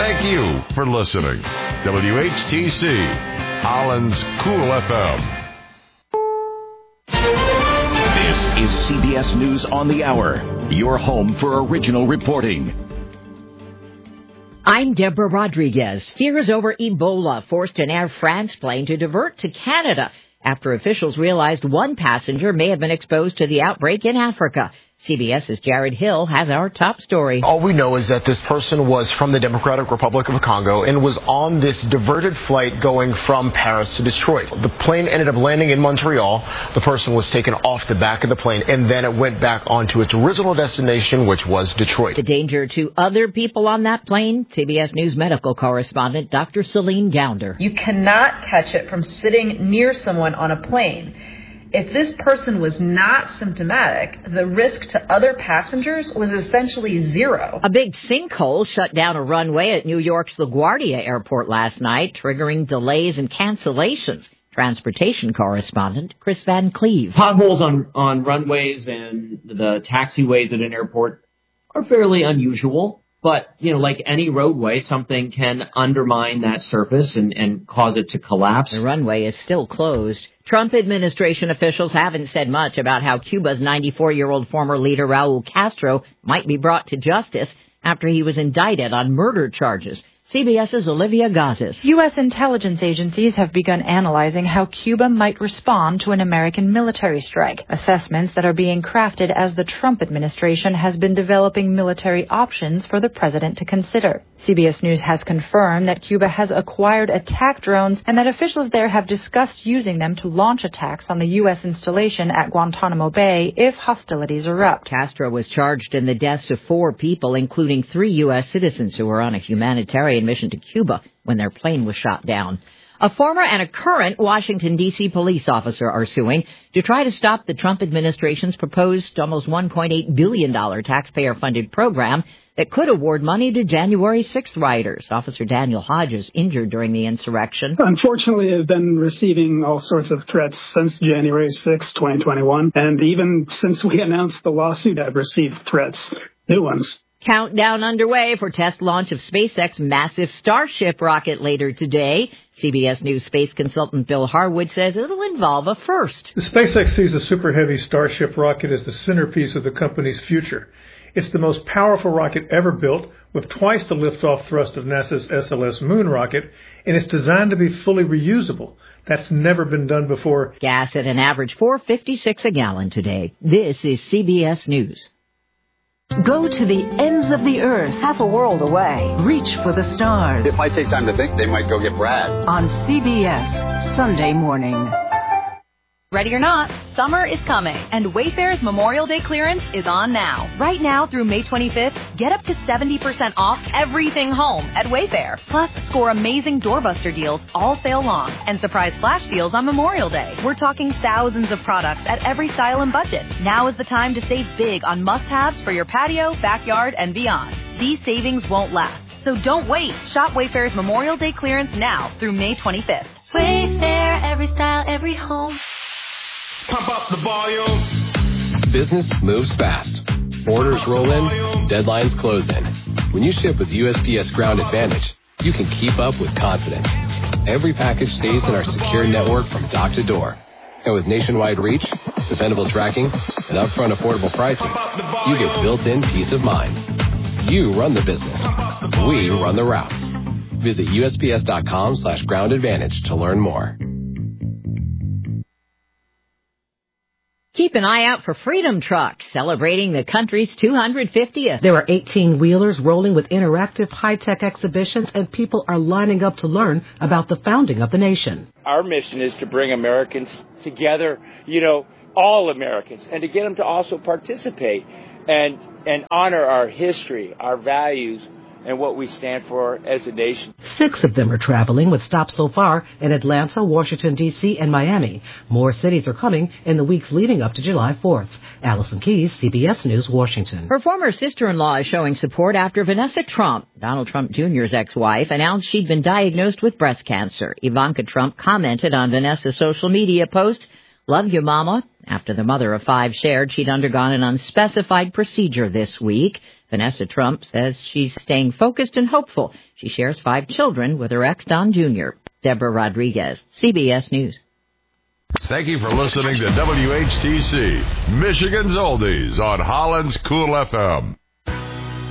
Thank you for listening. WHTC, Holland's Cool FM. This is CBS News on the Hour, your home for original reporting. I'm Deborah Rodriguez. Fears over Ebola forced an Air France plane to divert to Canada after officials realized one passenger may have been exposed to the outbreak in Africa. CBS's Jared Hill has our top story. All we know is that this person was from the Democratic Republic of Congo and was on this diverted flight going from Paris to Detroit. The plane ended up landing in Montreal. The person was taken off the back of the plane, and then it went back onto its original destination, which was Detroit. The danger to other people on that plane? CBS News medical correspondent Dr. Celine Gounder. You cannot catch it from sitting near someone on a plane. If this person was not symptomatic, the risk to other passengers was essentially zero. A big sinkhole shut down a runway at New York's LaGuardia Airport last night, triggering delays and cancellations. Transportation correspondent Chris Van Cleve. Potholes on runways and the taxiways at an airport are fairly unusual. But, like any roadway, something can undermine that surface and cause it to collapse. The runway is still closed. Trump administration officials haven't said much about how Cuba's 94-year-old former leader Raul Castro might be brought to justice after he was indicted on murder charges. CBS's Olivia Gazis. U.S. intelligence agencies have begun analyzing how Cuba might respond to an American military strike, assessments that are being crafted as the Trump administration has been developing military options for the president to consider. CBS News has confirmed that Cuba has acquired attack drones and that officials there have discussed using them to launch attacks on the U.S. installation at Guantanamo Bay if hostilities erupt. Castro was charged in the deaths of 4 people, including 3 U.S. citizens who were on a humanitarian mission to Cuba when their plane was shot down. A former and a current Washington, D.C. police officer are suing to try to stop the Trump administration's proposed almost $1.8 billion taxpayer-funded program that could award money to January 6th rioters. Officer Daniel Hodges injured during the insurrection. Unfortunately, I've been receiving all sorts of threats since January 6, 2021. And even since we announced the lawsuit, I've received threats, new ones. Countdown underway for test launch of SpaceX massive Starship rocket later today. CBS News space consultant Bill Harwood says it'll involve a first. The SpaceX sees the Super Heavy Starship rocket as the centerpiece of the company's future. It's the most powerful rocket ever built, with twice the liftoff thrust of NASA's SLS moon rocket, and it's designed to be fully reusable. That's never been done before. Gas at an average $4.56 a gallon today. This is CBS News. Go to the ends of the earth, half a world away. Reach for the stars. It might take time to think. They might go get Brad. On CBS, Sunday morning. Ready or not, summer is coming, and Wayfair's Memorial Day clearance is on now. Right now through May 25th, get up to 70% off everything home at Wayfair. Plus, score amazing doorbuster deals all sale long and surprise flash deals on Memorial Day. We're talking thousands of products at every style and budget. Now is the time to save big on must-haves for your patio, backyard, and beyond. These savings won't last, so don't wait. Shop Wayfair's Memorial Day clearance now through May 25th. Wayfair, every style, every home. Pump up the volume. Business moves fast. Orders roll in, deadlines close in. When you ship with USPS Ground Advantage, you can keep up with confidence. Every package stays in our secure network from dock to door. And with nationwide reach, dependable tracking, and upfront affordable pricing, you get built-in peace of mind. You run the business. We run the routes. Visit USPS.com/Ground Advantage to learn more. Keep an eye out for Freedom Truck, celebrating the country's 250th. There are 18-wheelers rolling with interactive high-tech exhibitions, and people are lining up to learn about the founding of the nation. Our mission is to bring Americans together, all Americans, and to get them to also participate and honor our history, our values, and what we stand for as a nation. 6 of them are traveling, with stops so far in Atlanta, Washington, D.C., and Miami. More cities are coming in the weeks leading up to July 4th. Allison Keyes, CBS News, Washington. Her former sister-in-law is showing support after Vanessa Trump, Donald Trump Jr.'s ex-wife, announced she'd been diagnosed with breast cancer. Ivanka Trump commented on Vanessa's social media post, "Love you, Mama," after the mother of 5 shared she'd undergone an unspecified procedure this week. Vanessa Trump says she's staying focused and hopeful. She shares 5 children with her ex, Don Jr. Deborah Rodriguez, CBS News. Thank you for listening to WHTC, Michigan's Oldies on Holland's Cool FM.